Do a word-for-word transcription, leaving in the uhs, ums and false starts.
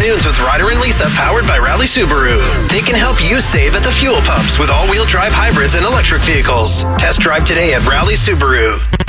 afternoons with Ryder and Lisa, powered by Rally Subaru. They can help you save at the fuel pumps with all-wheel drive hybrids and electric vehicles. Test drive today at Rally Subaru.